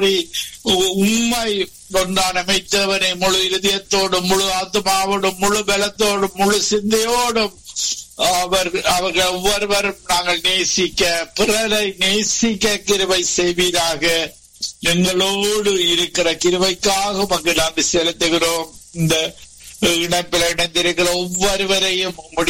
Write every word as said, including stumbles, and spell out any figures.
உண்மை கொண்டான மெய்த்தவனை முழு இதயத்தோடும் முழு ஆத்மாவோடும் முழு பலத்தோடும் முழு சிந்தையோடும் அவர் அவர்கள் ஒவ்வொருவரும் நாங்கள் நேசிக்க பிறரை நேசிக்க கிருபை செய்வீராக. எங்களோடு இருக்கிற கிருபைக்காக மக்கள் நன்றி செலுத்துகிறோம். இந்த இணைப்பில் இணைந்திருக்கிற ஒவ்வொருவரையும்